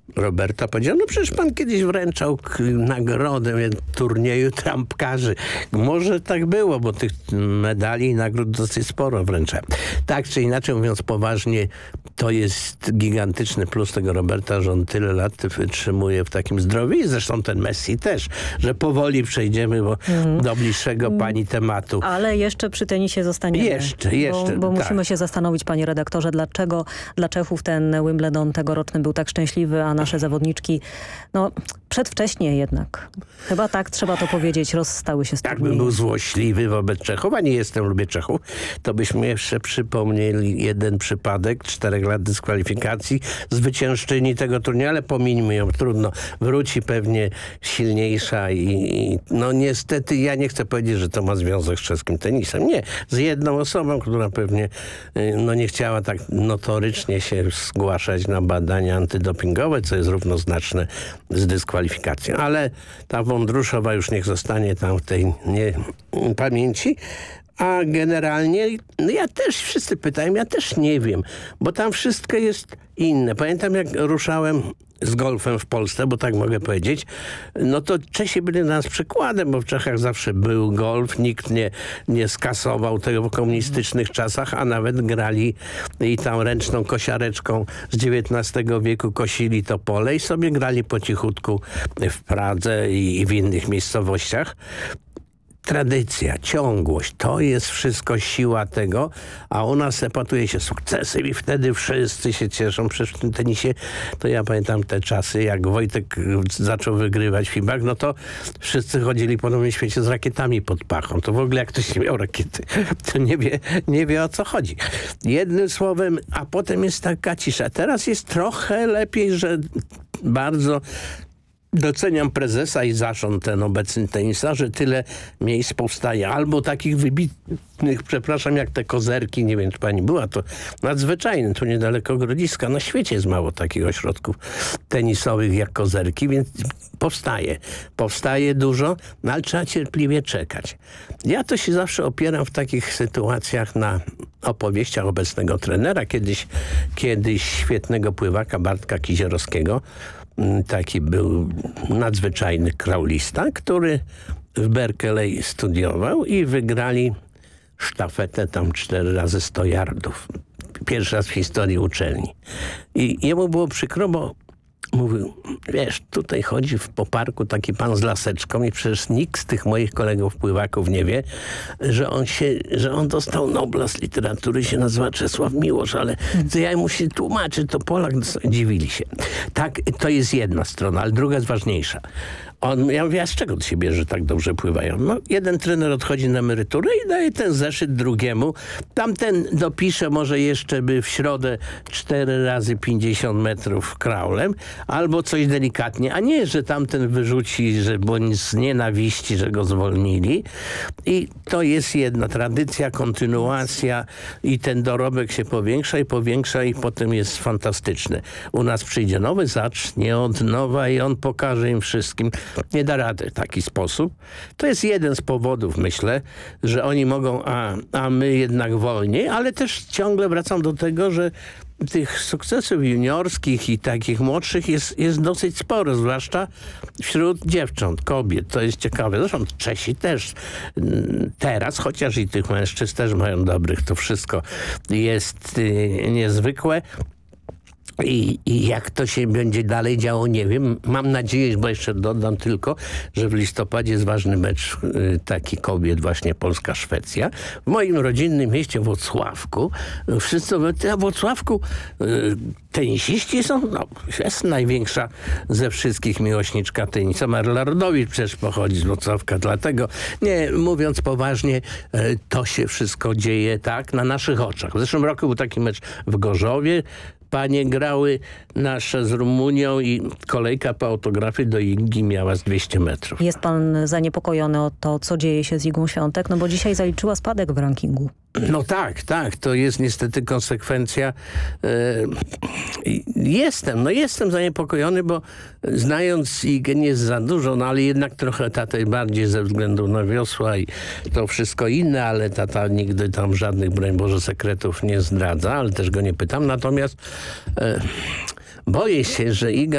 Roberta powiedział, no przecież pan kiedyś wręczał nagrodę turnieju trampkarzy. Może tak było, bo tych medali i nagród dosyć sporo wręczałem. Tak czy inaczej, mówiąc poważnie, to jest gigantyczny plus tego Roberta, że on tyle lat wytrzymuje w takim zdrowiu i zresztą ten Messi też, że powoli przejdziemy do bliższego pani tematu. Ale jeszcze przy tenisie zostaniemy. Jeszcze. Bo tak. musimy się zastanowić, panie redaktorze, dlaczego dla Czechów ten Wimbledon tegoroczny był tak szczęśliwy, a nasze zawodniczki, no przedwcześnie jednak. Chyba tak trzeba to powiedzieć, rozstały się z Tak turniejem. bym był złośliwy wobec Czechów, a nie jestem, lubię Czechów, to byśmy jeszcze przypomnieli jeden przypadek, 4 lat dyskwalifikacji, zwyciężczyni tego turnieju, ale pomińmy ją, trudno. Wróci pewnie silniejsza i no niestety ja nie chcę powiedzieć, że to ma związek z czeskim tenisem. Nie, z jedną osobą, która pewnie no nie chciała tak notorycznie się zgłaszać na badania antydopingowe, co jest równoznaczne z dyskwalifikacją. Ale ta Wądruszowa już niech zostanie tam w tej pamięci. A generalnie, no ja też, wszyscy pytają, ja też nie wiem, bo tam wszystko jest inne. Pamiętam, jak ruszałem z golfem w Polsce, bo tak mogę powiedzieć, no to Czesi byli dla nas przykładem, bo w Czechach zawsze był golf, nikt nie skasował tego w komunistycznych czasach, a nawet grali i tam ręczną kosiareczką z XIX wieku kosili to pole i sobie grali po cichutku w Pradze i w innych miejscowościach. Tradycja, ciągłość, to jest wszystko siła tego, a u nas epatuje się sukcesem i wtedy wszyscy się cieszą. Przecież w tym tenisie, to ja pamiętam te czasy, jak Wojtek zaczął wygrywać FIBA, no to wszyscy chodzili po Nowym Świecie z rakietami pod pachą. To w ogóle jak ktoś nie miał rakiety, to nie wie o co chodzi. Jednym słowem, a potem jest taka cisza. Teraz jest trochę lepiej, że bardzo doceniam prezesa i zarząd ten obecny tenisa, że tyle miejsc powstaje. Albo takich wybitnych, przepraszam, jak te kozerki, nie wiem, czy pani była, to nadzwyczajne, tu niedaleko Grodziska. Na świecie jest mało takich ośrodków tenisowych jak kozerki, więc powstaje dużo, no ale trzeba cierpliwie czekać. Ja to się zawsze opieram w takich sytuacjach na opowieściach obecnego trenera, kiedyś świetnego pływaka Bartka Kizierowskiego. Taki był nadzwyczajny kraulista, który w Berkeley studiował i wygrali sztafetę tam 4 razy 100 yardów. Pierwszy raz w historii uczelni. I jemu było przykro, bo mówił, wiesz, tutaj chodzi po parku taki pan z laseczką i przecież nikt z tych moich kolegów pływaków nie wie, że on dostał Nobla z literatury, się nazywa Czesław Miłosz, ale to ja mu się tłumaczy, to Polak, dziwili się. Tak, to jest jedna strona, ale druga jest ważniejsza. Ja mówię, a z czego to się bierze, że tak dobrze pływają? No, jeden trener odchodzi na emeryturę i daje ten zeszyt drugiemu. Tamten dopisze może jeszcze by w środę 4 razy 50 metrów kraulem, albo coś delikatnie, a nie, że tamten wyrzuci, że bądź z nienawiści, że go zwolnili. I to jest jedna tradycja, kontynuacja i ten dorobek się powiększa i potem jest fantastyczny. U nas przyjdzie nowy, zacznie od nowa i on pokaże im wszystkim. Nie da rady w taki sposób. To jest jeden z powodów, myślę, że oni mogą, a my jednak wolniej, ale też ciągle wracam do tego, że tych sukcesów juniorskich i takich młodszych jest dosyć sporo, zwłaszcza wśród dziewcząt, kobiet. To jest ciekawe. Zresztą Czesi też teraz, chociaż i tych mężczyzn też mają dobrych, to wszystko jest niezwykłe. I jak to się będzie dalej działo, nie wiem. Mam nadzieję, bo jeszcze dodam tylko, że w listopadzie jest ważny mecz taki kobiet, właśnie Polska-Szwecja. W moim rodzinnym mieście Włocławku. Wszyscy mówią, a w Włocławku tenisiści są, no, jest największa ze wszystkich miłośniczka tenisa. Marla Rodowicz przecież pochodzi z Włocławka, dlatego nie, mówiąc poważnie, to się wszystko dzieje tak na naszych oczach. W zeszłym roku był taki mecz w Gorzowie. Panie grały nasze z Rumunią i kolejka po autografy do Igi miała z 200 metrów. Jest pan zaniepokojony o to, co dzieje się z Igą Świątek? No bo dzisiaj zaliczyła spadek w rankingu. No tak. To jest niestety konsekwencja. Jestem zaniepokojony, bo znając Igę nie jest za dużo, no ale jednak trochę tatę bardziej ze względu na wiosła i to wszystko inne, ale tata nigdy tam żadnych, broń Boże, sekretów nie zdradza, ale też go nie pytam. Natomiast boję się, że Iga